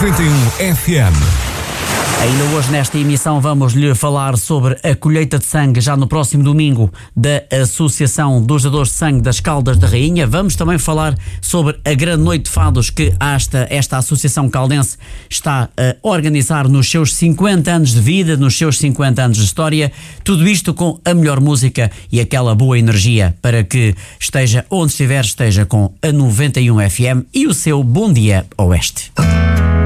91 FM. Ainda hoje nesta emissão vamos-lhe falar sobre a colheita de sangue já no próximo domingo da Associação dos Dadores de Sangue das Caldas da Rainha. Vamos também falar sobre a grande noite de fados que esta Associação Caldense está a organizar nos seus 50 anos de vida, nos seus 50 anos de história. Tudo isto com a melhor música e aquela boa energia para que esteja onde estiver, esteja com a 91 FM e o seu Bom Dia Oeste.